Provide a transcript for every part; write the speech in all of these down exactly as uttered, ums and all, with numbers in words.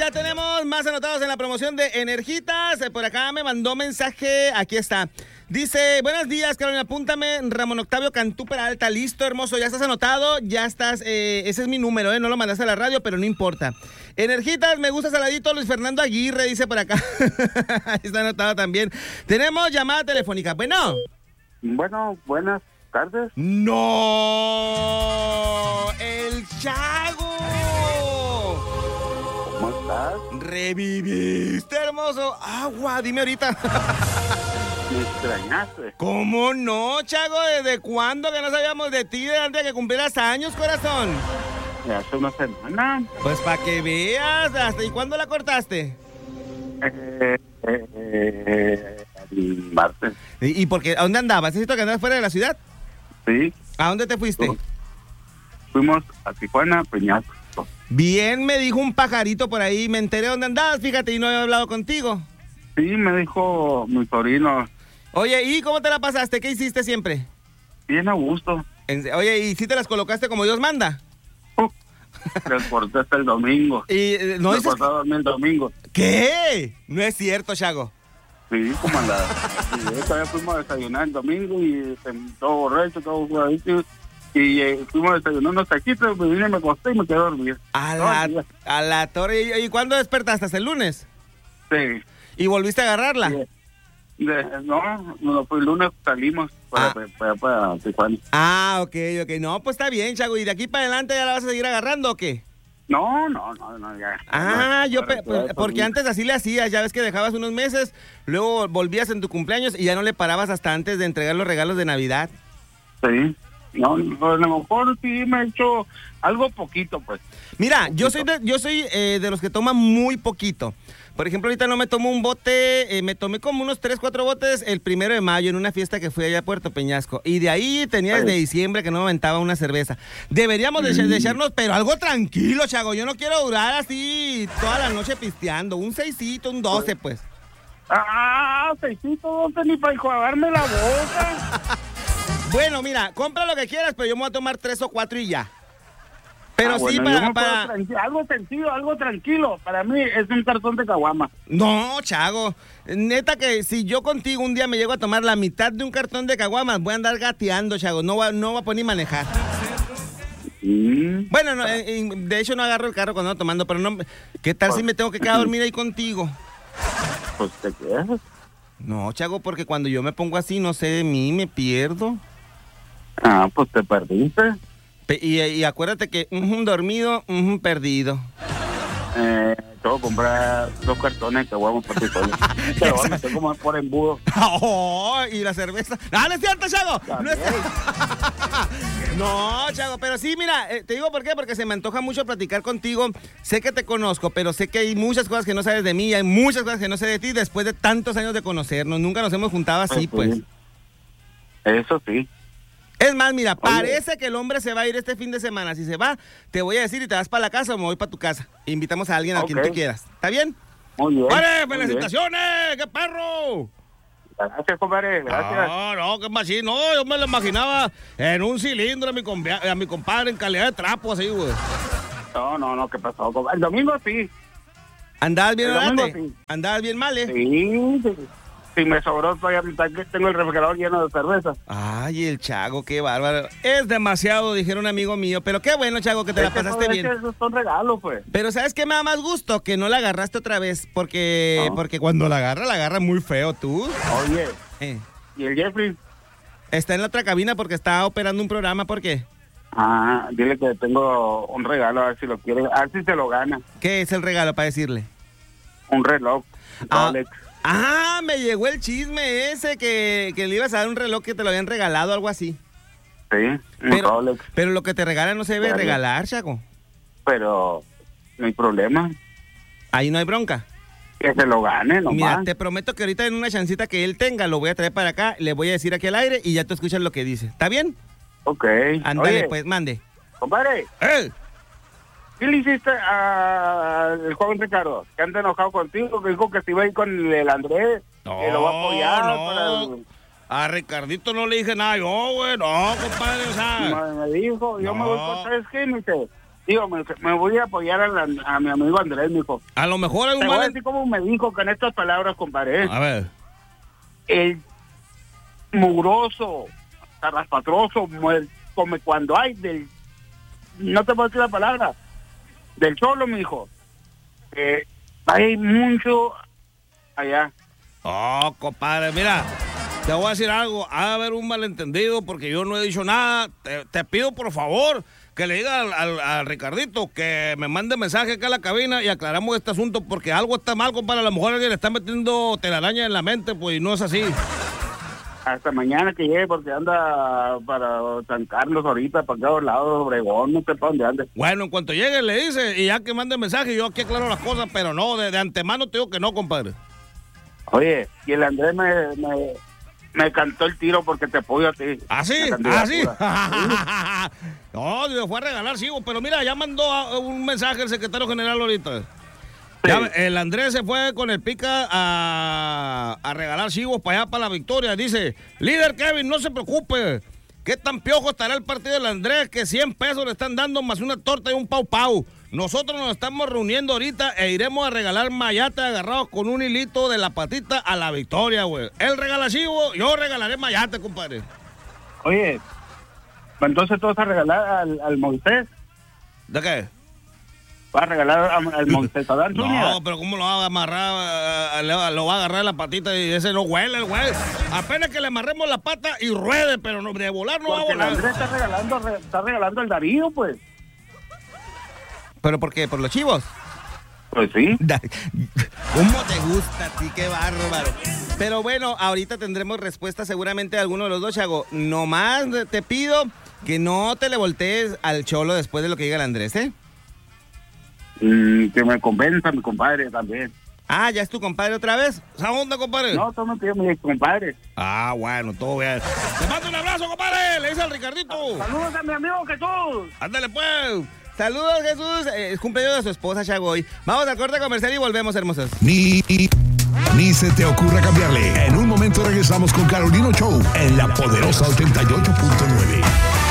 Ya tenemos más anotados en la promoción de Energitas. Por acá me mandó mensaje, aquí está. Dice, buenos días, Carolina, apúntame, Ramón Octavio Cantú Peralta, listo, hermoso, ya estás anotado, ya estás, eh, ese es mi número, eh, no lo mandaste a la radio, pero no importa. Energitas, me gusta saladito, Luis Fernando Aguirre, dice por acá. Está anotado también. Tenemos llamada telefónica, bueno. Bueno, buenas tardes. ¡No! ¡El Chago! ¿Cómo estás? ¡Reviviste, hermoso! ¡Agua! Dime ahorita. Me extrañaste. ¿Cómo no, Chago? ¿Desde cuándo que no sabíamos de ti? ¿De antes de que cumplieras años, corazón? Hace una semana. Pues para que veas. ¿Hasta y cuándo la cortaste? Eh, eh, eh, el martes. ¿Y, y por qué? ¿A dónde andabas? ¿Necesito que andabas fuera de la ciudad? Sí. ¿A dónde te fuiste? Fuimos a Tijuana, Peñasco. Bien, me dijo un pajarito por ahí. Me enteré dónde andabas, fíjate, y no había hablado contigo. Sí, me dijo mi sobrino. Oye, ¿y cómo te la pasaste? ¿Qué hiciste siempre? Bien a gusto. En- Oye, ¿y si te las colocaste como Dios manda? Uh, Transporté hasta el domingo. Y eh, no Me dices... acosté a dormir el domingo. ¿Qué? No es cierto, Chago. Sí, como andaba. Y todavía fuimos a desayunar el domingo y eh, todo borracho, todo jugadito. Y eh, fuimos a desayunar unos taquitos, me vine, me acosté y me quedé dormido. A Todo el la, día. a la torre. ¿Y, y cuándo despertaste? ¿Hasta el lunes? Sí. ¿Y volviste a agarrarla? Sí. De- no, no, pues el lunes salimos para, Ah. para, para, para Tijuana. Ah, ok, ok. No, pues está bien, Chago. ¿Y de aquí para adelante ya la vas a seguir agarrando o qué? No, no, no, no, ya. Ah, No, yo, para- pe- para- pe- porque antes así le hacías, ya ves que dejabas unos meses, luego volvías en tu cumpleaños y ya no le parabas hasta antes de entregar los regalos de Navidad. Sí. No, no, a lo mejor sí me he hecho algo poquito, pues. Mira, yo soy de, yo soy eh, de los que toman muy poquito. Por ejemplo, ahorita no me tomo un bote, eh, me tomé como unos tres, cuatro botes el primero de mayo en una fiesta que fui allá a Puerto Peñasco. Y de ahí tenía desde Ay. diciembre que no me aventaba una cerveza. Deberíamos de, de echarnos, pero algo tranquilo, Chago. Yo no quiero durar así toda la noche pisteando. Un seisito, un doce, pues. Ah, seisito, doce, ni para enjuagarme la boca. Bueno, mira, compra lo que quieras, pero yo me voy a tomar tres o cuatro y ya. Pero Ah, sí, bueno, yo para, me puedo para... tranqui- algo sencillo, algo tranquilo. Para mí es un cartón de caguama. No, Chago. Neta que si yo contigo un día me llego a tomar la mitad de un cartón de caguamas, voy a andar gateando, Chago. No va, no va a poder ni manejar. Mm. Bueno, no, eh, eh, de hecho no agarro el carro cuando ando tomando, pero no... ¿Qué tal si me tengo que quedar a dormir ahí contigo? Pues te quedas. No, Chago, porque cuando yo me pongo así, no sé de mí, me pierdo. Ah, pues te perdiste. Pe- Y, y acuérdate que un dormido, un perdido. Eh, te voy a comprar dos cartones de caguama para ti solo. Te lo voy a meter como por embudo. Oh, y la cerveza. No, no es cierto, Chago. No es cierto. No, Chago, pero sí, mira, eh, te digo por qué, porque se me antoja mucho platicar contigo. Sé que te conozco, pero sé que hay muchas cosas que no sabes de mí, y hay muchas cosas que no sé de ti después de tantos años de conocernos. Nunca nos hemos juntado así, pues. Sí. Eso sí. Es más, mira, Oye. parece que el hombre se va a ir este fin de semana. Si se va, te voy a decir y te vas para la casa o me voy para tu casa. Invitamos a alguien a quien Ok. tú quieras. ¿Está bien? Muy bien. ¡Vale, muy felicitaciones! ¡Qué perro! bien. Gracias, compadre. Gracias. No, no, qué más así. No, yo me lo imaginaba en un cilindro a mi, compa- a mi compadre en calidad de trapo, así, güey. No, no, no, ¿qué pasó, compadre? El domingo sí. ¿Andabas bien El domingo orate? sí. ¿Andabas bien mal, eh? Sí, sí. Si me sobró todavía, tengo el refrigerador lleno de cerveza. Ay, el Chago, qué bárbaro. Es demasiado, dijeron un amigo mío. Pero qué bueno, Chago, que te la Es que pasaste todo bien. eso- Esos son regalos, pues. Pero ¿sabes qué me da más gusto? Que no la agarraste otra vez. Porque, No. porque cuando la agarra, la agarra muy feo tú. Oye, Eh, ¿y el Jeffrey? Está en la otra cabina porque está operando un programa. ¿Por qué? Ah, dile que tengo un regalo, a ver si lo quiere, a ver si se lo gana. ¿Qué es el regalo para decirle? Un reloj. Ah, Rolex. ah, me llegó el chisme ese que, que le ibas a dar un reloj que te lo habían regalado, algo así. Sí, un Pero, Rolex. pero lo que te regalan no se debe Claro. regalar, Chago. Pero no hay problema. Ahí no hay bronca. Que se lo gane nomás. Mira, te prometo que ahorita en una chancita que él tenga, lo voy a traer para acá, le voy a decir aquí al aire y ya tú escuchas lo que dice. ¿Está bien? Ok. Ándale, Oye, pues, mande. compadre, ¡Eh! ¿qué le hiciste al joven Ricardo? Que anda enojado contigo, que dijo que se iba a ir con el Andrés, que lo va a apoyar. no. Para el- A Ricardito no le dije nada yo, güey. No, compadre, o sea... Me, me dijo, yo me voy No. con tres Jiménez. digo, me, me voy a apoyar a, la, a mi amigo Andrés, mijo. A lo mejor hay un Te voy a mal... decir cómo me dijo con estas palabras, compadre. A ver. El mugroso, zarraspatroso, como cuando hay del... No te puedo decir la palabra. Del solo, mijo. Eh, hay mucho allá. Oh, compadre, mira, te voy a decir algo. Ha de haber un malentendido porque yo no he dicho nada. Te, te pido, por favor, que le diga al, al, al Ricardito que me mande mensaje acá a la cabina y aclaramos este asunto porque algo está mal, compadre. A lo mejor alguien le está metiendo telaraña en la mente, pues, y no es así. Hasta mañana que llegue porque anda para San Carlos ahorita, para aquel lado, Obregón, no sé para dónde ande. Bueno, en cuanto llegue le dice y ya que mande mensaje, yo aquí aclaro las cosas, pero no, de, de antemano te digo que no, compadre. Oye, y el Andrés me, me, me cantó el tiro porque te apoyo a ti. ¿Ah, sí? ¿Ah, sí? No, me fue a regalar, sí, pero mira, ya mandó un mensaje el secretario general ahorita. Sí. Ya, el Andrés se fue con el pica a, a regalar chivos para allá, para la victoria. Dice, líder Kevin, no se preocupe. ¿Qué tan piojo estará el partido del Andrés que cien pesos le están dando más una torta y un pau pau? Nosotros nos estamos reuniendo ahorita e iremos a regalar mayate agarrados con un hilito de la patita a la victoria, güey. Él regala chivo, yo regalaré mayate, compadre. Oye, entonces tú vas a regalar al, al Moisés. ¿De qué? Va a regalar al Moisés Adán Zúñiga. No, pero ¿cómo lo va a amarrar? Lo va a agarrar la patita y ese no huele, el güey. Apenas que le amarremos la pata y ruede, pero no, de volar no Porque va a volar. El Andrés está regalando, está regalando el Darío, pues. ¿Pero por qué? ¿Por los chivos? Pues sí. ¿Cómo te gusta a ti? ¡Qué bárbaro! Pero bueno, ahorita tendremos respuesta seguramente de alguno de los dos, Chago. Nomás te pido que no te le voltees al cholo después de lo que diga el Andrés, ¿eh? Mm, que me convenza mi compadre también. Ah, ¿ya es tu compadre otra vez? ¿Esa onda, compadre? No, tú no tienes mi compadre. Ah, bueno, todo bien. Te mando un abrazo, compadre. Le dice al Ricardito. Saludos a mi amigo Jesús. Ándale, pues. Saludos, Jesús. Eh, es cumpleaños de su esposa, Chago, hoy. Vamos al corte comercial y volvemos, hermosos. Ni, ni se te ocurra cambiarle. En un momento regresamos con Carolino Show en La Poderosa ochenta y ocho punto nueve.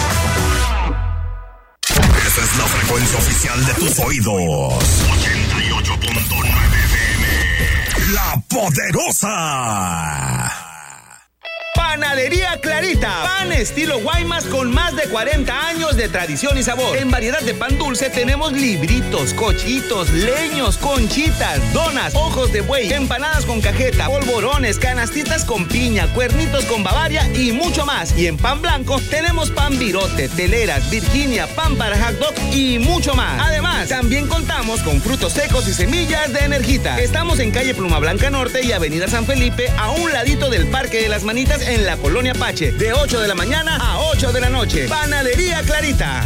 Esa es la frecuencia oficial de tus oídos. ochenta y ocho punto nueve F M. La Poderosa. Panadería Clarita, pan estilo Guaymas con más de cuarenta años de tradición y sabor. En variedad de pan dulce tenemos libritos, cochitos, leños, conchitas, donas, ojos de buey, empanadas con cajeta, polvorones, canastitas con piña, cuernitos con Bavaria y mucho más. Y en pan blanco tenemos pan virote, teleras, Virginia, pan para hot dog y mucho más. Además, también contamos con frutos secos y semillas de Energita. Estamos en calle Pluma Blanca Norte y avenida San Felipe, a un ladito del Parque de las Manitas en la Colonia Pache, de ocho de la mañana a ocho de la noche. Panadería Clarita.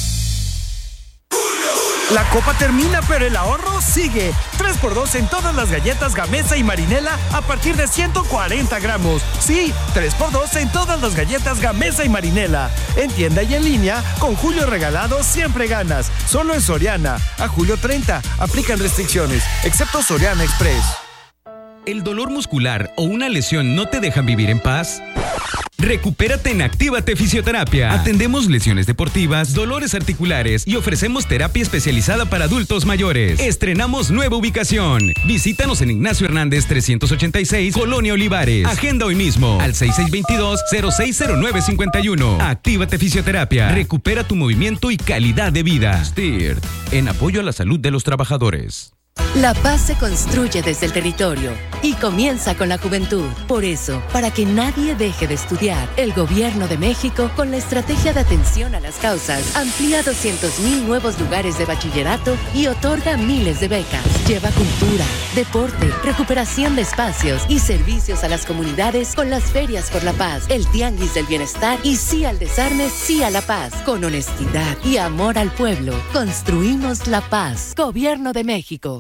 La copa termina, pero el ahorro sigue. tres por dos en todas las galletas Gamesa y Marinela a partir de ciento cuarenta gramos. Sí, tres por dos en todas las galletas Gamesa y Marinela. En tienda y en línea, con Julio Regalado siempre ganas. Solo en Soriana. A julio treinta. Aplican restricciones, excepto Soriana Express. ¿El dolor muscular o una lesión no te dejan vivir en paz? Recupérate en Actívate Fisioterapia. Atendemos lesiones deportivas, dolores articulares y ofrecemos terapia especializada para adultos mayores. Estrenamos nueva ubicación. Visítanos en Ignacio Hernández trescientos ochenta y seis, Colonia Olivares. Agenda hoy mismo al seis seis dos dos, cero seis cero nueve cinco uno. Actívate Fisioterapia. Recupera tu movimiento y calidad de vida. S T I R T, en apoyo a la salud de los trabajadores. La paz se construye desde el territorio y comienza con la juventud. Por eso, para que nadie deje de estudiar, el Gobierno de México, con la estrategia de atención a las causas, amplía doscientos mil nuevos lugares de bachillerato y otorga miles de becas. Lleva cultura, deporte, recuperación de espacios y servicios a las comunidades con las ferias por la paz, el tianguis del bienestar y sí al desarme, sí a la paz. Con honestidad y amor al pueblo, construimos la paz. Gobierno de México.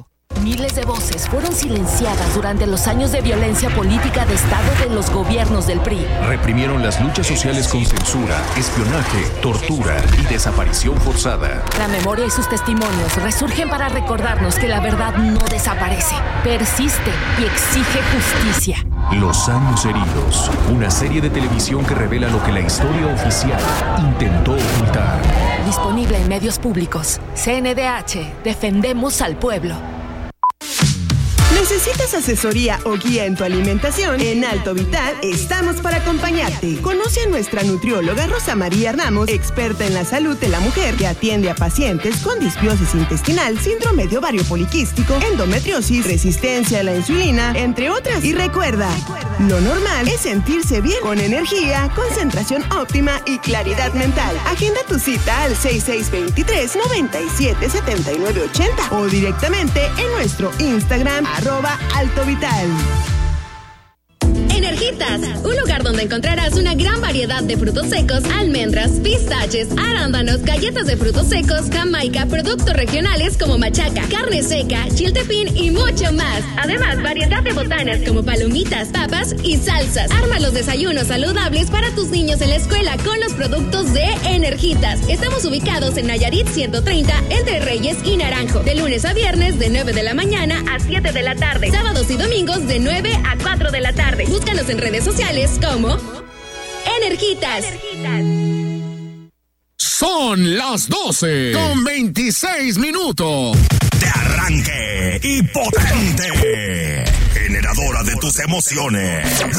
Miles de voces fueron silenciadas durante los años de violencia política de Estado de los gobiernos del P R I. Reprimieron las luchas sociales con censura, espionaje, tortura y desaparición forzada. La memoria y sus testimonios resurgen para recordarnos que la verdad no desaparece, persiste y exige justicia. Los años heridos, una serie de televisión que revela lo que la historia oficial intentó ocultar. Disponible en medios públicos. C N D H, defendemos al pueblo. ¿Necesitas asesoría o guía en tu alimentación? En Alto Vital estamos para acompañarte. Conoce a nuestra nutrióloga Rosa María Ramos, experta en la salud de la mujer, que atiende a pacientes con disbiosis intestinal, síndrome de ovario poliquístico, endometriosis, resistencia a la insulina, entre otras. Y recuerda, lo normal es sentirse bien, con energía, concentración óptima y claridad mental. Agenda tu cita al seis seis dos tres, nueve siete, siete nueve ocho cero o directamente en nuestro Instagram, arroba Alto Vital. Energitas, un lugar donde encontrarás una gran variedad de frutos secos, almendras, pistaches, arándanos, galletas de frutos secos, jamaica, productos regionales como machaca, carne seca, chiltepín y mucho más. Además, variedad de botanas como palomitas, papas y salsas. Arma los desayunos saludables para tus niños en la escuela con los productos de Energitas. Estamos ubicados en Nayarit ciento treinta, entre Reyes y Naranjo, de lunes a viernes de nueve de la mañana a siete de la tarde, sábados y domingos de nueve a cuatro de la tarde. Búscanos en redes sociales como Energitas. Son las doce con veintiséis minutos. De arranque y potente. Generadora de tus emociones.